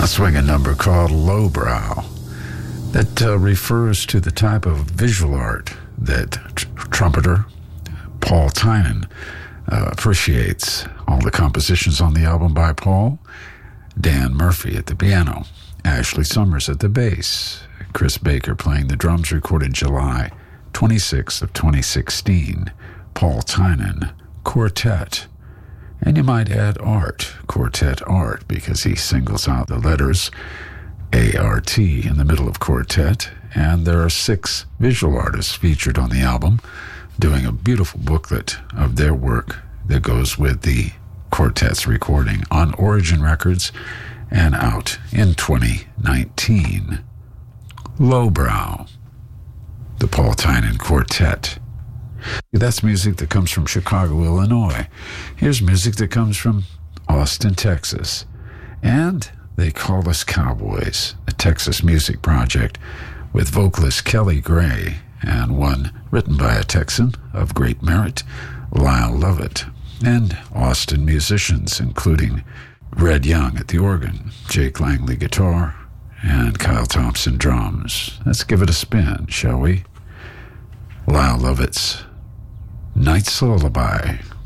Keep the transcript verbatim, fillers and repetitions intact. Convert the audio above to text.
swinging number called Lowbrow that uh, refers to the type of visual art that tr- trumpeter Paul Tynan uh, appreciates. All the compositions on the album by Paul: Dan Murphy at the piano, Ashley Summers at the bass, Chris Baker playing the drums, recorded July twenty-sixth of twenty sixteen. Paul Tynan Quartet. And you might add art, Quartet Art, because he singles out the letters A R T in the middle of Quartet. And there are six visual artists featured on the album doing a beautiful booklet of their work that goes with the Quartet's recording on Origin Records and out in twenty nineteen. Lowbrow, the Paul Tynan Quartet. That's music that comes from Chicago, Illinois. Here's music that comes from Austin, Texas. And They Call Us Cowboys, a Texas music project with vocalist Kelly Gray, and one written by a Texan of great merit, Lyle Lovett, and Austin musicians, including Red Young at the organ, Jake Langley guitar, and Kyle Thompson drums. Let's give it a spin, shall we? Lyle Lovett's Night's Lullaby.